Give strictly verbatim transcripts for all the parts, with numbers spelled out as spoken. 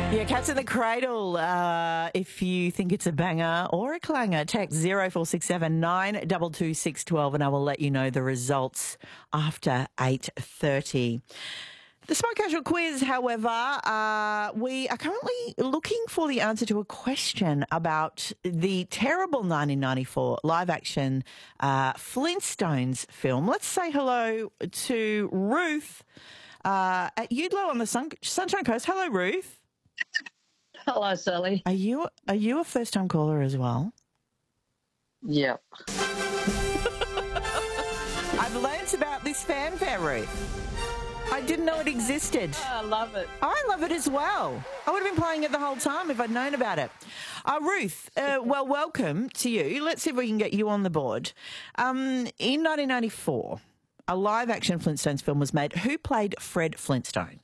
Yeah, Cats in the Cradle. Uh, if you think it's a banger or a clanger, text zero four six seven nine two two six one two and I will let you know the results after eight thirty. The Smart Casual quiz, however, uh, we are currently looking for the answer to a question about the terrible nineteen ninety-four live-action uh, Flintstones film. Let's say hello to Ruth uh, at Udlo on the Sun- Sunshine Coast. Hello, Ruth. Hello, Sally. Are you are you a first-time caller as well? Yep. I've learnt about this fanfare, Ruth. I didn't know it existed. I love it. I love it as well. I would have been playing it the whole time if I'd known about it. Uh, Ruth, uh, well, welcome to you. Let's see if we can get you on the board. Um, in nineteen ninety-four, a live-action Flintstones film was made. Who played Fred Flintstone?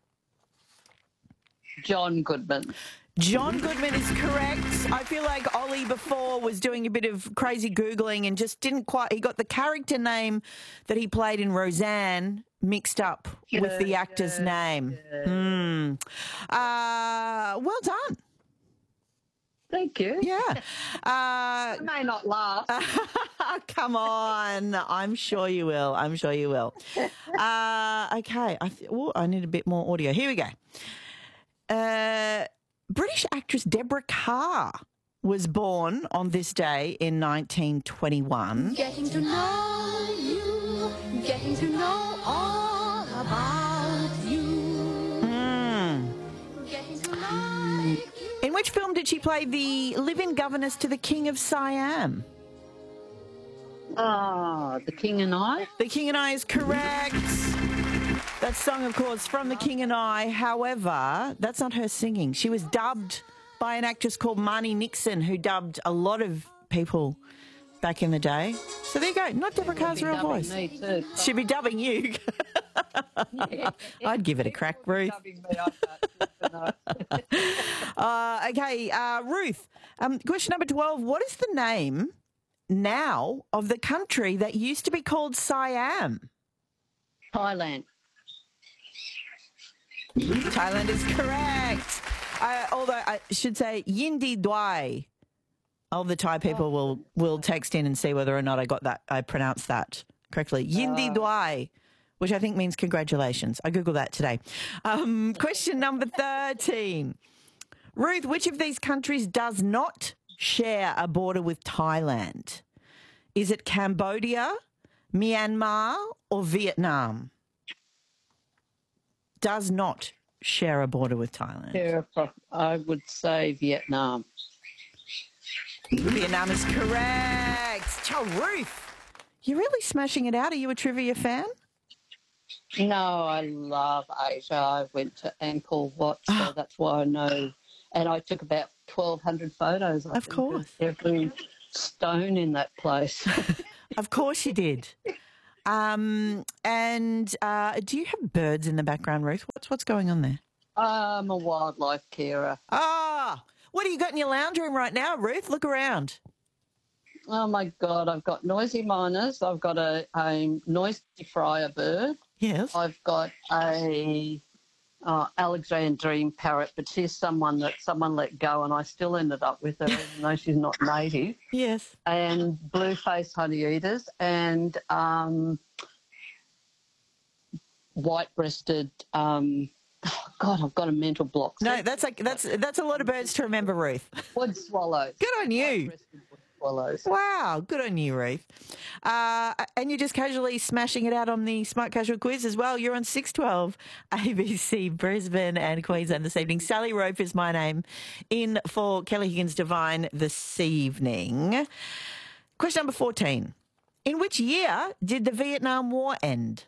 John Goodman. John Goodman is correct. I feel like Ollie before was doing a bit of crazy Googling and just didn't quite... He got the character name that he played in Roseanne mixed up Yeah, with the actor's yeah, name. yeah. Mm. Uh, well done. Thank you. Yeah. Uh, I may not laugh. come on. I'm sure you will. I'm sure you will. Uh, okay. I, th- ooh, I need a bit more audio. Here we go. Uh, British actress Deborah Carr was born on this day in nineteen twenty-one. Getting to know you, getting to know all about you. Mm. Getting to like you. In which film did she play the live-in governess to the King of Siam? Ah, The King and I. The King and I is correct. That song, of course, from The King and I. However, that's not her singing. She was dubbed by an actress called Marnie Nixon, who dubbed a lot of people back in the day. So there you go. Not Deborah Carr's Be real dubbing voice. Me too. She'd be dubbing you. I'd give it a crack, Ruth. Dubbing me, I don't know. Uh, okay, uh, Ruth, um, question number twelve. What is the name now of the country that used to be called Siam? Thailand. Thailand is correct. Uh, although I should say Yindi Dwai. All the Thai people will, will text in and see whether or not I got that, I pronounced that correctly. Yindi Dwai, which I think means congratulations. I Googled that today. Um, question number thirteen. Ruth, which of these countries does not share a border with Thailand? Is it Cambodia, Myanmar, or Vietnam? Does not share a border with Thailand. Yeah, I would say Vietnam. Vietnam is correct. Chow Ruth, you're really smashing it out. Are you a trivia fan? No, I love Asia. I went to Angkor Wat, so that's why I know. And I took about twelve hundred photos. I Of think, course. every stone in that place. Of course you did. Um, and uh, do you have birds in the background, Ruth? What's what's going on there? I'm a wildlife carer. Ah, what do you got in your lounge room right now, Ruth? Look around. Oh, my God. I've got noisy miners. I've got a, a noisy fryer bird. Yes. I've got a uh, Alexandrine parrot, but she's someone that someone let go, and I still ended up with her, even though she's not native. Yes. And blue-faced honey eaters and um, white-breasted. Um, oh God, I've got a mental block. No, that's like that's that's a lot of birds to remember, Ruth. Wood swallows. Good on you. White-breasted wood swallows. Wow, good on you, Ruth. Uh, and you're just casually smashing it out on the Smart Casual quiz as well. You're on six twelve A B C Brisbane and Queensland this evening. Sally Rope is my name, in for Kelly Higgins Divine this evening. Question number fourteen. In which year did the Vietnam War end?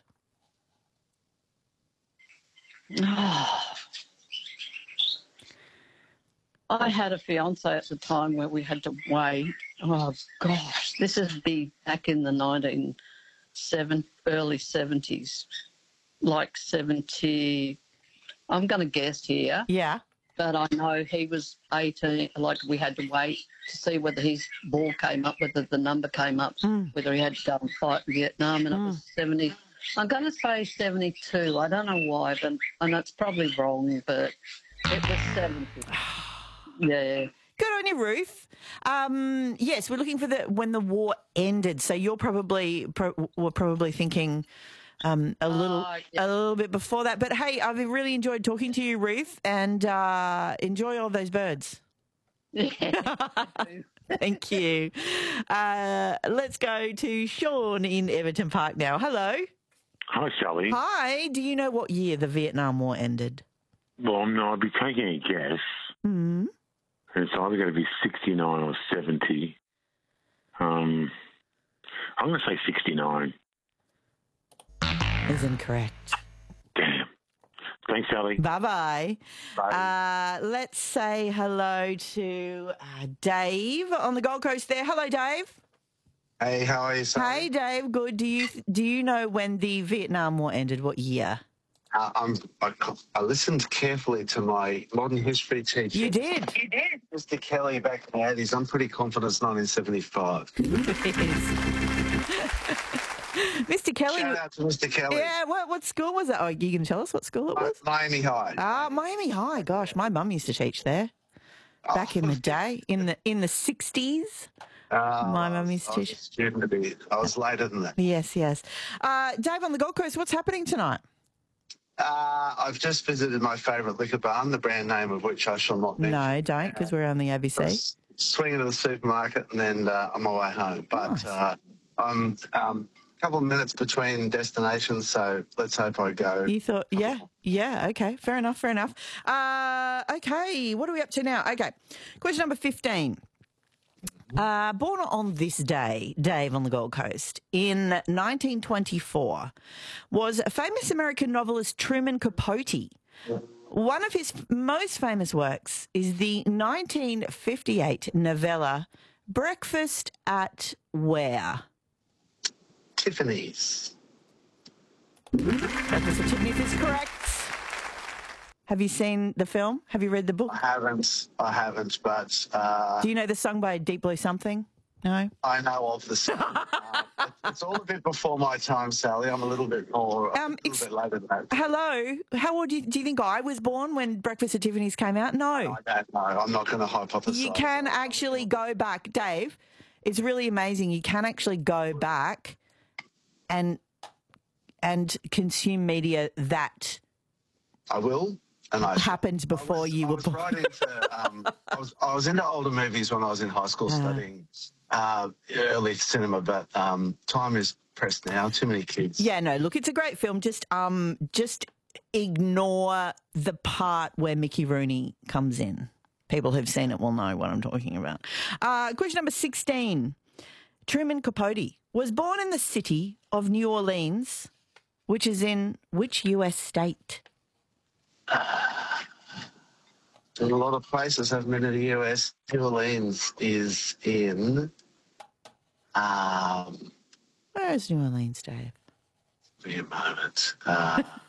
I had a fiance at the time where we had to wait. Oh gosh, this is be back in the nineteen seven early seventies, like seventy. I'm going to guess here, Yeah. but I know he was eighteen. Like we had to wait to see whether his ball came up, whether the number came up, Mm. whether he had to go and fight in Vietnam, and it was seventy. I'm going to say seventy-two. I don't know why, but I know it's probably wrong, but It was seventy. Yeah. Good on you, Ruth. Um, yes, we're looking for the when the war ended. So you're probably pro- were probably thinking um, a little Oh, yeah. a little bit before that. But hey, I've really enjoyed talking to you, Ruth, and uh, enjoy all those birds. Thank you. Uh, let's go to Sean in Everton Park now. Hello. Hi, Sally. Hi. Do you know what year the Vietnam War ended? Well, no, I'd be taking a guess. Hmm. It's either going to be sixty-nine or seventy. Um, I'm going to say sixty-nine. Is incorrect. Damn. Thanks, Sally. Bye-bye. Bye. Uh, let's say hello to uh, Dave on the Gold Coast there. Hello, Dave. Hey, how are you, Sally? Hey, Dave. Good. Do you do you know when the Vietnam War ended? What year? Uh, I'm, I, I listened carefully to my modern history teacher. You did. You did. Mister Kelly back in the eighties. I'm pretty confident it's nineteen seventy-five. Mister Kelly. Shout out to Mister Kelly. Yeah. What what school was it? Oh, you can tell us what school it Mi- was? Miami High. Ah, Miami High. Gosh, my mum used to teach there back in the day, in the in the sixties. Uh, My I mum was- used to I was teach. a student a bit. I was later than that. Yes, yes. Uh, Dave on the Gold Coast. What's happening tonight? Uh, I've just visited my favourite liquor barn, the brand name of which I shall not mention. No, don't, because we're on the A B C. S- Swing into the supermarket and then uh, on my way home. But Nice. uh, I'm um, a couple of minutes between destinations, so let's hope I go. You thought, yeah, yeah, okay, fair enough, fair enough. Uh, okay, what are we up to now? Okay, question number fifteen. Uh, born on this day, Dave on the Gold Coast, in nineteen twenty-four, was a famous American novelist Truman Capote. One of his most famous works is the nineteen fifty-eight novella Breakfast at Where? Tiffany's. Breakfast at Tiffany's is correct. Have you seen the film? Have you read the book? I haven't, I haven't, but uh, Do you know the song by Deep Blue Something? No? I know of the song. uh, it- it's all a bit before my time, Sally. I'm a little bit more, Um, a ex- little bit later than that. Hello? How old do you, do you think I was born when Breakfast at Tiffany's came out? No. I don't know. I'm not going to hypothesize. You can actually go back. Dave, it's really amazing. You can actually go back and and consume media that I will, and I happened before I was, you I were was born. right into. Um, I was I was into older movies when I was in high school Uh-huh. studying uh, early cinema, but um, time is pressed now. Too many kids. Yeah, no, look, it's a great film. Just um just ignore the part where Mickey Rooney comes in. People who've seen it will know what I'm talking about. Uh, question number sixteen. Truman Capote was born in the city of New Orleans, which is in which U S state? In a lot of places I've been in the U S. New Orleans is in. Um, Where is New Orleans, Dave? give me a moment. Uh,